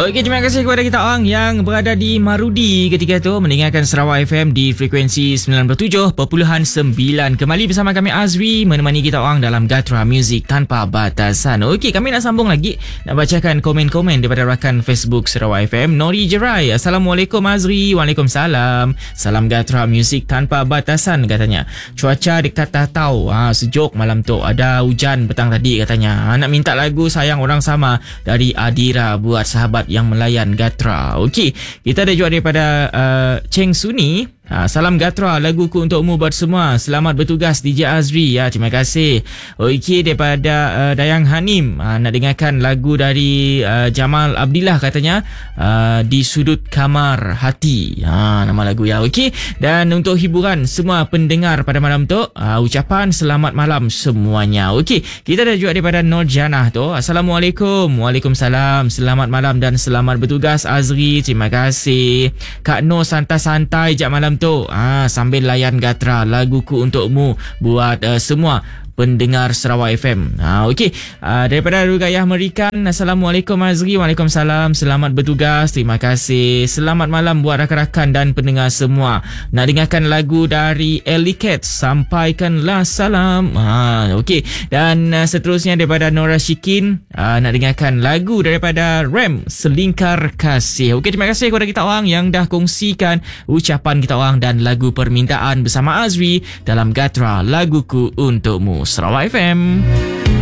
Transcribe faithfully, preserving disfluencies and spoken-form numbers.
Okey, terima kasih kepada kita orang yang berada di Marudi ketika itu mendengarkan Sarawak F M di frekuensi sembilan puluh tujuh perpuluhan sembilan. Kembali bersama kami Azri menemani kita orang dalam Gatra Music Tanpa Batasan. Okey, kami nak sambung lagi nak bacakan komen-komen daripada rakan Facebook Sarawak F M. Nori Jerai, Assalamualaikum Azri. Waalaikumsalam. Salam Gatra Music Tanpa Batasan katanya. Cuaca dekat Tatau, ha, sejuk malam tu. Ada hujan petang tadi katanya. Ha, nak minta lagu Sayang Orang Sama dari Adira buat sahabat yang melayan Gatra. Okey, kita ada juga daripada uh, Cheng Suni. Ha, salam Gatra, laguku untukmu buat semua. Selamat bertugas D J Azri. Ya, terima kasih. Okey, daripada uh, Dayang Hanim, ha, nak dengarkan lagu dari uh, Jamal Abdillah katanya, uh, Di Sudut Kamar Hati. Ha, nama lagu ya. Okey, dan untuk hiburan semua pendengar pada malam tu, uh, ucapan selamat malam semuanya. Okey, kita ada juga daripada Nur Janah tu. Assalamualaikum. Waalaikumsalam. Selamat malam dan selamat bertugas Azri. Terima kasih. Kak Nur santai-santai jap malam tu, ah, sambil layan Gatra, laguku untukmu buat uh, semua pendengar Sarawak F M. Ha, okey, uh, daripada Rugayah Merikan, Assalamualaikum Azri. Waalaikumsalam. Selamat bertugas. Terima kasih. Selamat malam buat rakan-rakan dan pendengar semua. Nak dengarkan lagu dari Ellie Cat, Sampaikanlah Salam. Ha, okey. Dan uh, seterusnya daripada Nora Shikin, uh, nak dengarkan lagu daripada Ram, Selingkar Kasih. Okey, terima kasih kepada kita orang yang dah kongsikan ucapan kita orang dan lagu permintaan bersama Azri dalam Gatra, laguku untukmu Sarawak F M.